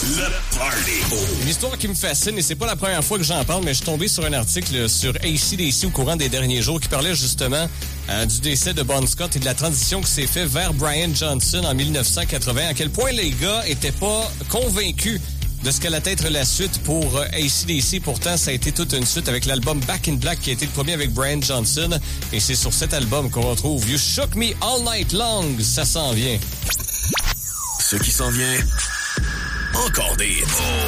Le Party. Une histoire qui me fascine, et c'est pas la première fois que j'en parle, mais je suis tombé sur un article sur AC/DC au courant des derniers jours qui parlait justement du décès de Bon Scott et de la transition qui s'est fait vers Brian Johnson en 1980. À quel point les gars étaient pas convaincus de ce qu'allait être la suite pour AC/DC. Pourtant, ça a été toute une suite avec l'album Back in Black qui a été le premier avec Brian Johnson. Et c'est sur cet album qu'on retrouve You Shook Me All Night Long. Ça s'en vient. Ce qui s'en vient, encore des hits.